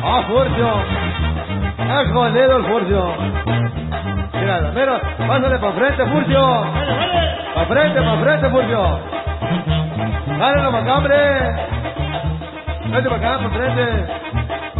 ¡Ah, Furcio! ¡Ah, jodido el Furcio! Mira, mira, pásale para frente, Furcio. Para frente, Furcio. Dale la macambre. Vete para acá, para frente.